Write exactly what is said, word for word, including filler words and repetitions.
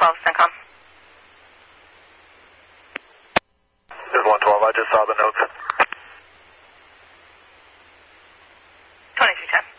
twelve, CENTCOM. This is one twelve, I just saw the notes. twenty-two ten.